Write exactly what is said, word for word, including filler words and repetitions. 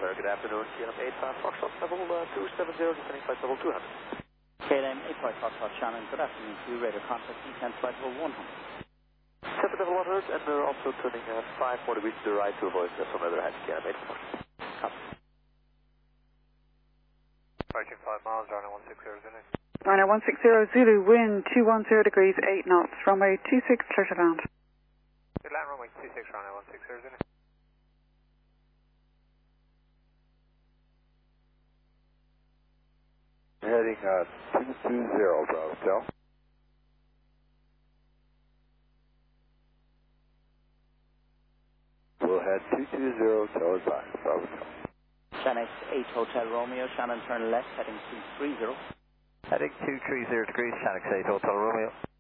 there, good afternoon. K L M eight five Foxtrot, level uh, two seven zero, descending flight level two hundred. K L M eight five Foxtrot, Shannon, good afternoon to you. Radio contact descent flight level one hundred. Seven level one hundred, and we're also turning uh, five more degrees to the right to avoid uh, some weather ahead. K L M eight five Foxtrot. Copy. Approaching five miles, runway one six zero Zulu. Runway one six zero Zulu, wind two one zero degrees, eight knots, runway two six, clear to land. Good land, runway two six, runway one six zero Zulu. Heading uh, two two zero, Bravo Tel. We'll head two two zero, Tel advise, Bravo Tel. Shannon eight Hotel Romeo, Shannon turn left, heading two three zero. Heading two three zero degrees, Shannon eight Hotel Romeo.